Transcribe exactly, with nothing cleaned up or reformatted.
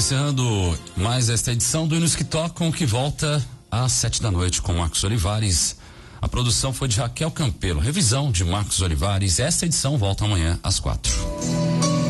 Iniciando mais esta edição do Hinos que Tocam, que volta às sete da noite com Marcos Olivares. A produção foi de Raquel Campelo. Revisão de Marcos Olivares. Esta edição volta amanhã às quatro.